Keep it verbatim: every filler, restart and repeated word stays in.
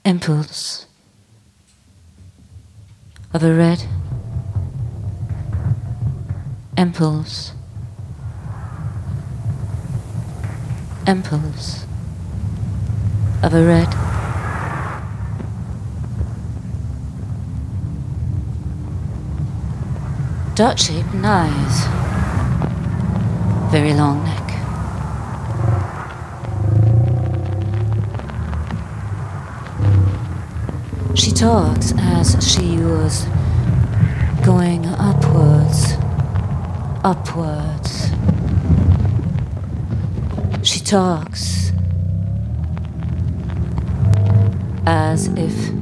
impulse of a red impulse, impulse of a red dot-shaped eyes, very long neck. She talks as she was going upwards, upwards. She talks as if